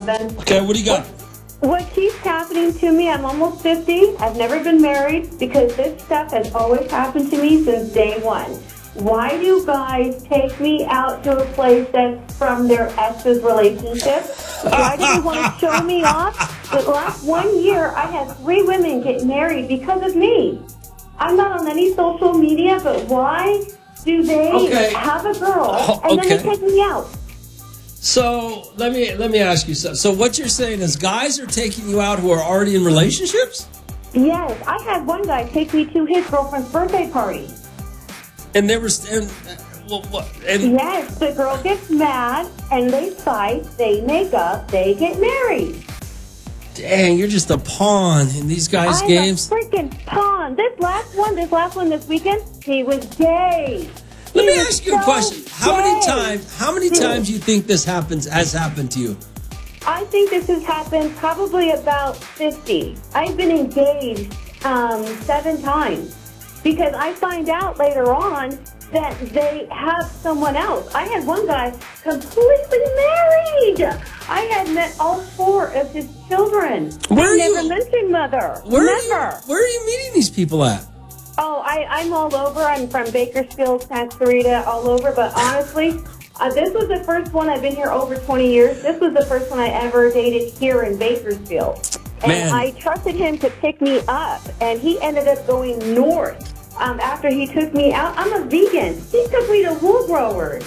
something. Okay, what do you got? What keeps happening to me, I'm almost 50. I've never been married because this stuff has always happened to me since day one. Why do guys take me out to a place that's from their ex's relationship? Why do they want to show me off? The last 1 year, I had 3 women get married because of me. I'm not on any social media, but why do they have a girl and then they take me out? So let me ask you something. So what you're saying is guys are taking you out who are already in relationships? Yes, I had one guy take me to his girlfriend's birthday party. And there was, yes, the girl gets mad and they fight, they make up, they get married. Dang, you're just a pawn in these guys' games. I'm a freaking pawn. This last one this weekend, he was gay. Let me ask you a question. How many times do you think this has happened to you? I think this has happened probably about 50. I've been engaged 7 times because I find out later on that they have someone else. I had one guy completely married. I had met all 4 of his children. I never mentioned mother. Where are you meeting these people at? Oh, I'm all over. I'm from Bakersfield, Santa Clarita, all over. But honestly, this was the first one. I've been here over 20 years. This was the first one I ever dated here in Bakersfield. And I trusted him to pick me up. And he ended up going north after he took me out. I'm a vegan. He took me to Wool Growers.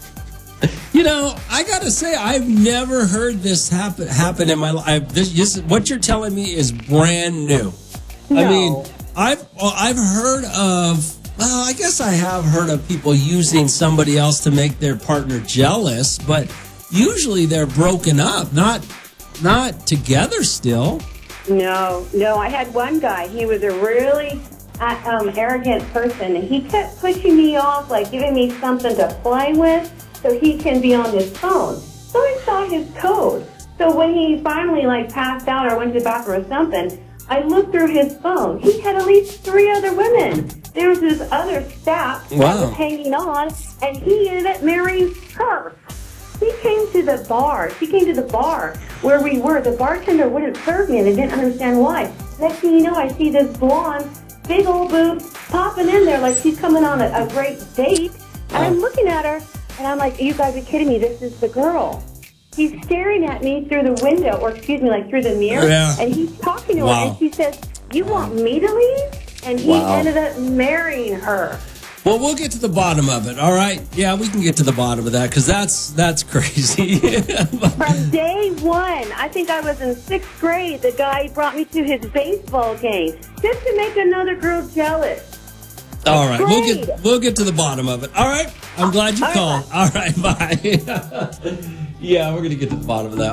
You know, I got to say, I've never heard this happen in my life. What you're telling me is brand new. No. I mean, I've heard of, well, I guess I have heard of people using somebody else to make their partner jealous, but usually they're broken up, not together still. No, I had one guy. He was a really arrogant person, and he kept pushing me off, like giving me something to play with so he can be on his phone. So I saw his code. So when he finally passed out or went to the bathroom or something, I looked through his phone. He had at least 3 other women. There was this other staff that was hanging on, and he ended up marrying her. He came to the bar. She came to the bar where we were. The bartender wouldn't serve me, and I didn't understand why. Next thing you know, I see this blonde, big old boobs popping in there like she's coming on a great date. And I'm looking at her, and I'm like, you guys are kidding me. This is the girl. He's staring at me through the window, or excuse me, through the mirror, and he's talking to her, and she says, you want me to leave? And he ended up marrying her. Well, we'll get to the bottom of it, all right? Yeah, we can get to the bottom of that, because that's crazy. From day one, I think I was in 6th grade, the guy brought me to his baseball game, just to make another girl jealous. All right, we'll get to the bottom of it. All right, I'm glad you called. All right, bye. Yeah, we're going to get to the bottom of that.